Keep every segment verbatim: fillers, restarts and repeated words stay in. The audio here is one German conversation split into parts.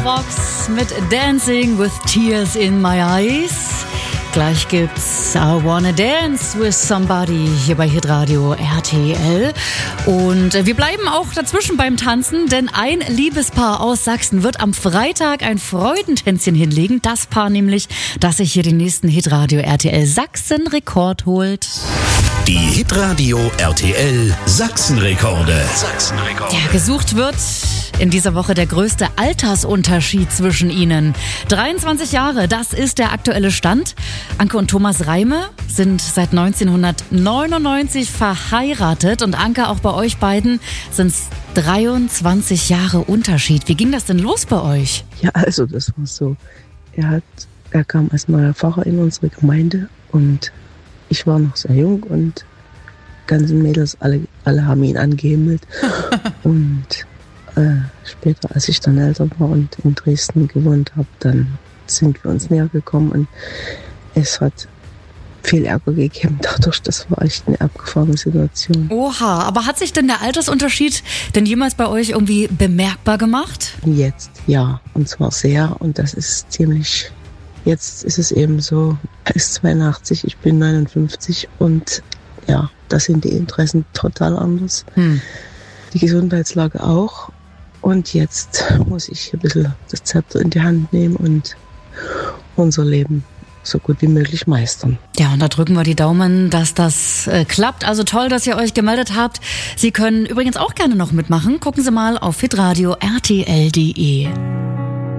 Vox mit Dancing with Tears in My Eyes. Gleich gibt's I Wanna Dance with Somebody hier bei Hitradio R T L. Und wir bleiben auch dazwischen beim Tanzen, denn ein Liebespaar aus Sachsen wird am Freitag ein Freudentänzchen hinlegen. Das Paar nämlich, das sich hier den nächsten Hitradio R T L Sachsen-Rekord holt. Die Hitradio R T L Sachsen-Rekorde. Sachsen-Rekorde. Ja, gesucht wird in dieser Woche der größte Altersunterschied zwischen ihnen. dreiundzwanzig Jahre, das ist der aktuelle Stand. Anke und Thomas Reime sind seit neunzehnhundertneunundneunzig verheiratet. Und Anke, auch bei euch beiden sind es dreiundzwanzig Jahre Unterschied. Wie ging das denn los bei euch? Ja, also das war so. Er, hat, er kam als neuer Pfarrer in unsere Gemeinde und ich war noch sehr jung und ganze Mädels, alle, alle haben ihn angehimmelt. Und äh, später, als ich dann älter war und in Dresden gewohnt habe, dann sind wir uns näher gekommen und es hat viel Ärger gegeben dadurch. Das war echt eine abgefahrene Situation. Oha, aber hat sich denn der Altersunterschied denn jemals bei euch irgendwie bemerkbar gemacht? Jetzt, ja, und zwar sehr, und das ist ziemlich... Jetzt ist es eben so, er ist zweiundachtzig, ich bin neunundfünfzig und ja, da sind die Interessen total anders. Hm. Die Gesundheitslage auch. Und jetzt muss ich ein bisschen das Zepter in die Hand nehmen und unser Leben so gut wie möglich meistern. Ja, und da drücken wir die Daumen, dass das äh, klappt. Also toll, dass ihr euch gemeldet habt. Sie können übrigens auch gerne noch mitmachen. Gucken Sie mal auf hitradio R T L punkt de.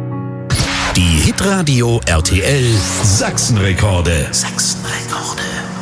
Die Hitradio R T L Sachsen-Rekorde. Sachsen-Rekorde.